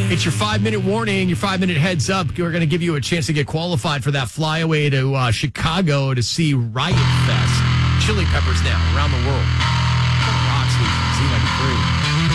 It's your 5-minute warning, your 5-minute heads up. We're going to give you a chance to get qualified for that flyaway to Chicago to see Riot Fest. Chili Peppers now around the world. Rock Station, Z93.